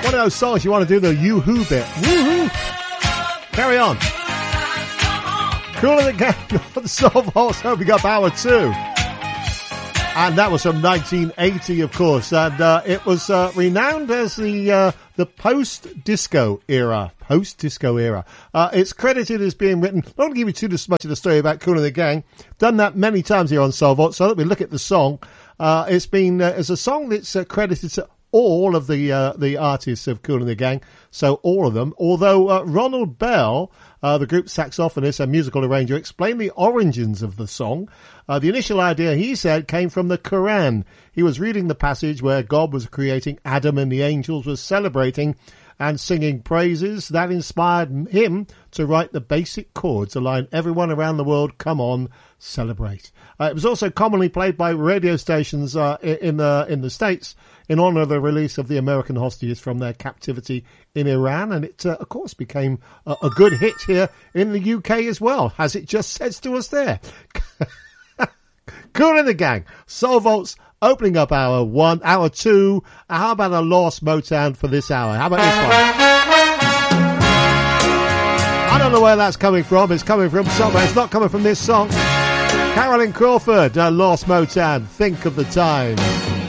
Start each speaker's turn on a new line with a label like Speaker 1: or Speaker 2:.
Speaker 1: One of those songs you want to do the yoo-hoo bit. Woo-hoo! Carry on. Kool and the Gang on Soul Vaults, opening up hour 2. And that was from 1980, of course. And it was renowned as the post-disco era. Post-disco era. It's credited as being written, not going to give you too much of the story about Kool and the Gang. Done that many times here on Soul Vault. So let me look at the song. It's a song that's credited to all of the artists of Kool and the Gang, so all of them. Although Ronald Bell, the group's saxophonist and musical arranger, explained the origins of the song. The initial idea, he said, came from the Quran. He was reading the passage where God was creating Adam and the angels were celebrating and singing praises. That inspired him to write the basic chords, a line, everyone around the world, come on, celebrate. It was also commonly played by radio stations in the States in honor of the release of the American hostages from their captivity in Iran. And it, of course, became a good hit here in the UK as well, as it just says to us there. Kool and the Gang, Soul Vaults, opening up hour 1, hour 2. How about a Lost Motown for this hour? How about this one? I don't know where that's coming from. It's coming from somewhere. It's not coming from this song. Carolyn Crawford, Lost Motown, Think of the Time.